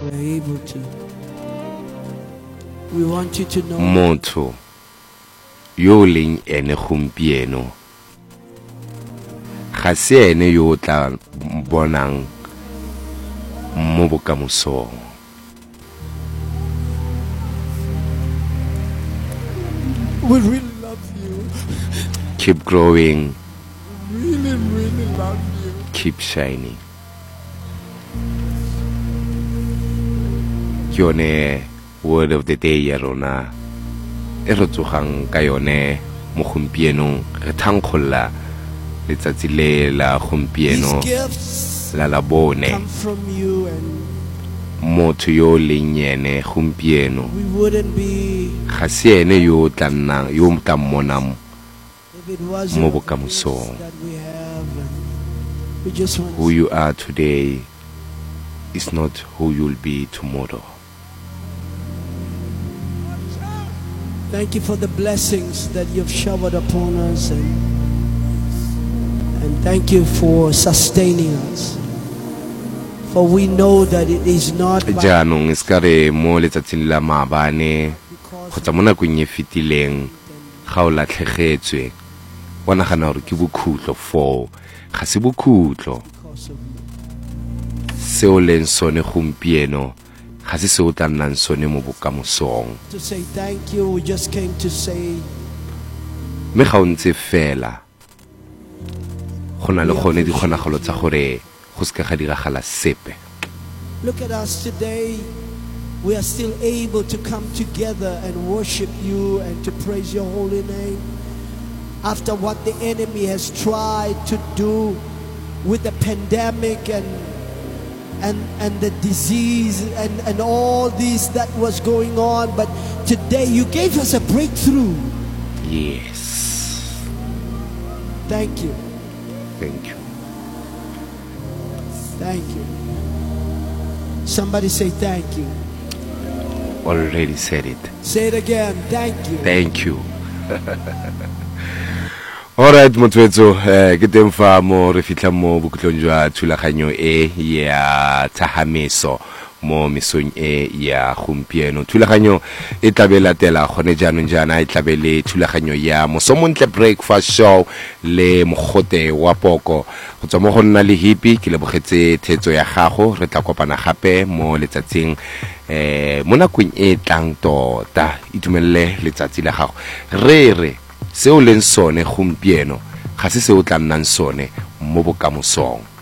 we're able to. We want you to know. Motho yo leng ene gompieno ga se ene yo tla bonang mo bokamosong. We really love you. Keep growing. Really, really love you. Keep shining. Yone word of the day ya rona e re tsogang ka yone mo gompienong re thankgolla letsatsi le la gompieno la la bone Come from you, and motho yo leng ene gompieno we wouldn't be ga se ene yo tla mmonang if it wasn't mo for the bokamosong. gifts that we have. And we just want Who you are today is not who you'll be tomorrow. thank you for the blessings that you've showered upon us, and thank you for sustaining us. For we know that it is not by Jaanong e ska re mo letsatsing la maabane kgotsa mo nakong e fetileng ga o latlhegetswe wa nagana gore ke bokhutlo fo ga se bokhutlo because of you. se o leng sone gompieno ga se se o tla nnang sone mo bokamosong. To say thank you, we just came to say Mme ga o ntse fela go na le gone dikgonagalo tsa gore go se ka ga diragala sepe. look at us today. We are still able to come together and worship you and to praise your holy name. After what the enemy has tried to do with the pandemic and the disease and all this that was going on, but today you gave us a breakthrough. Yes. Thank you. Thank you. Thank you. Somebody say thank you. Already said it. Say it again. Thank you. Thank you. Alright, motswetso ke teng fa mo re fitla mo bokutlong jwa thulaganyo e ya tsahamiso mo mesong e ya gompieno. Thulaganyo e tlabela tela gone jaanong jana e tlabele thulaganyo ya Mosomontle breakfast show le mogote wa poko go tswa mo go nna le hippie ke lebogetse thetso ya gago. Re tla kopana gape mo letsatsing mo nakong e tlang tota. Itumelele letsatsi la gago re se o leng sone gompieno ga se se o tla nnang sone mo bokamosong.